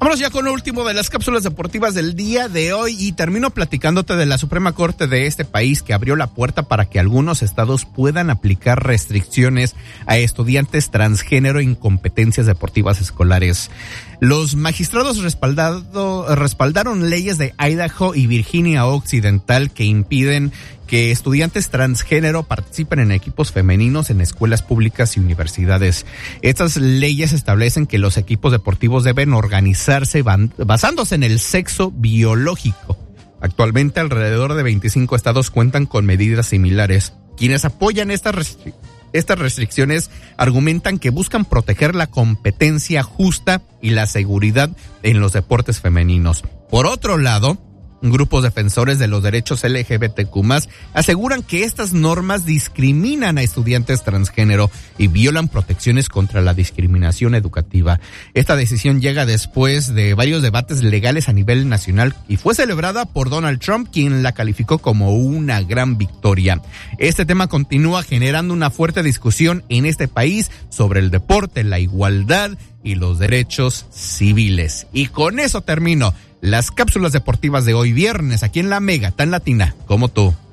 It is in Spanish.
Vámonos ya con lo último de las cápsulas deportivas del día de hoy y termino platicándote de la Suprema Corte de este país que abrió la puerta para que algunos estados puedan aplicar restricciones a estudiantes transgénero en competencias deportivas escolares. Los magistrados respaldaron leyes de Idaho y Virginia Occidental que impiden que estudiantes transgénero participen en equipos femeninos en escuelas públicas y universidades. Estas leyes establecen que los equipos deportivos deben organizarse basándose en el sexo biológico. Actualmente, alrededor de 25 estados cuentan con medidas similares. Quienes apoyan estas restricciones argumentan que buscan proteger la competencia justa y la seguridad en los deportes femeninos. Por otro lado, grupos defensores de los derechos LGBTQ+ aseguran que estas normas discriminan a estudiantes transgénero y violan protecciones contra la discriminación educativa. Esta decisión llega después de varios debates legales a nivel nacional y fue celebrada por Donald Trump, quien la calificó como una gran victoria. Este tema continúa generando una fuerte discusión en este país sobre el deporte, la igualdad y los derechos civiles. Y con eso termino las cápsulas deportivas de hoy viernes aquí en La Mega, tan latina como tú.